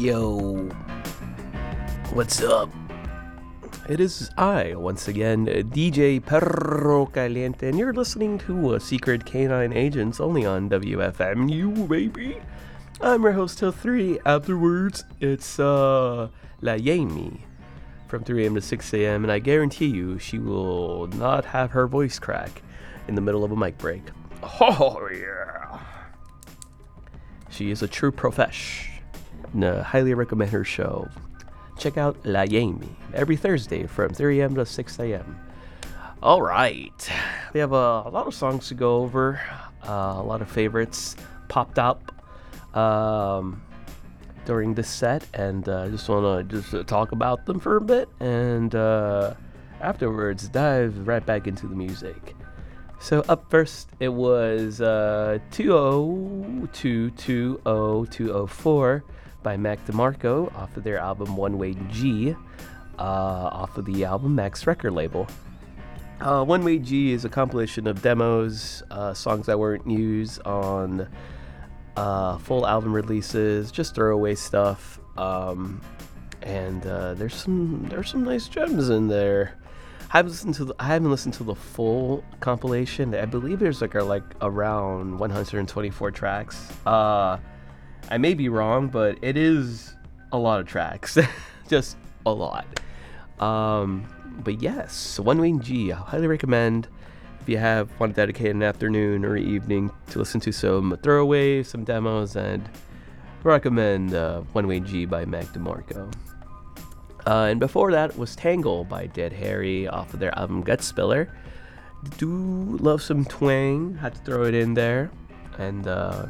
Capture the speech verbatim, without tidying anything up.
Yo, what's up? It is I, once again, D J Perro Caliente, and you're listening to uh, Secret Canine Agents only on W F M U, baby. I'm your host till three. Afterwards, it's uh, La Yami from three a.m. to six a.m., and I guarantee you she will not have her voice crack in the middle of a mic break. Oh, yeah. She is a true profesh. And, uh, highly recommend her show. Check out La Yami every Thursday from three a.m. to six a.m. All right. We have uh, a lot of songs to go over. Uh, a lot of favorites popped up um, during this set. And I uh, just want to just uh, talk about them for a bit. And uh, afterwards, dive right back into the music. So up first, it was uh, two oh two two oh two oh four by Mac DeMarco off of their album One Way G, uh, off of the album Mac's record label. Uh, One Way G is a compilation of demos, uh, songs that weren't used on uh, full album releases, just throwaway stuff, um, and uh, there's some there's some nice gems in there. I haven't listened to the, I haven't listened to the full compilation. I believe there's like a, like around one hundred twenty-four tracks. Uh, I may be wrong, but it is a lot of tracks, just a lot. Um, but yes, One Way G, I highly recommend if you have want to dedicate an afternoon or evening to listen to some throwaways, some demos, and recommend uh, One Way G by Mac DeMarco. Uh, and before that was Tangle by Dead Harry off of their album Gut Spiller. Do love some twang, had to throw it in there. And uh,